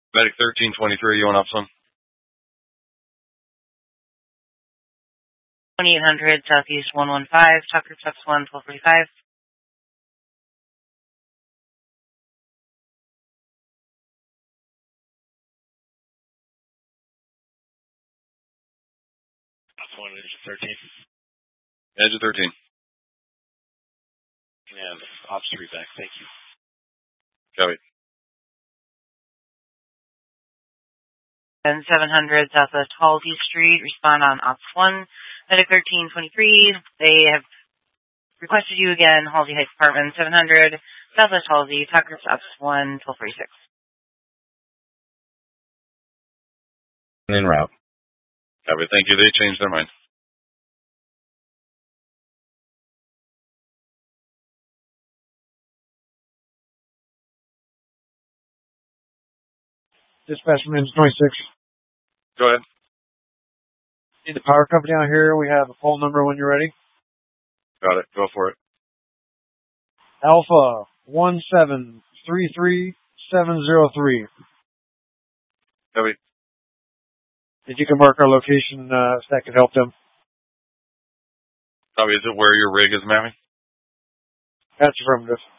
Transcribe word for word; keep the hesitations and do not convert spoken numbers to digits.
Medic thirteen twenty-three, you on Ops one? twenty-eight hundred Southeast one one five, Tucker Ops one, twelve forty-five. Ops one, Engine thirteen. Engine thirteen. And Ops three back, thank you. Copy. And seven hundred Southwest Halsey Street, respond on Ops one, Medic thirteen twenty-three. They have requested you again, Halsey Heights Apartment, seven hundred Southwest Halsey, Tucker Ops one, twelve forty-six. En route. Copy, thank you. They changed their mind. Dispatch from Engine twenty-six. Go ahead. Need the power company out here. We have a phone number when you're ready. Got it. Go for it. Alpha one seven three three seven zero three. Copy. If you can mark our location, uh, if that could help them. Copy. Is it where your rig is mapping? That's affirmative.